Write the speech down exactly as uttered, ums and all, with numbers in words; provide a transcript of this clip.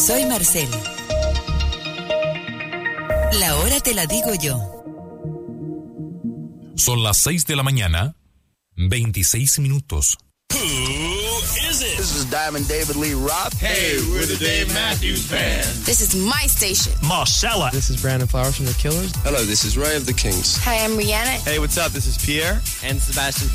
Soy Marcel. La hora te la digo yo. Son las seis de la mañana, veintiséis minutos. Who is it? This is Diamond David Lee Roth. Hey, we're the Dave Matthews Band. This is my station. Marcella. This is Brandon Flowers from The Killers. Hello, this is Ray of the Kings. Hi, I'm Rihanna. Hey, what's up? This is Pierre and Sebastian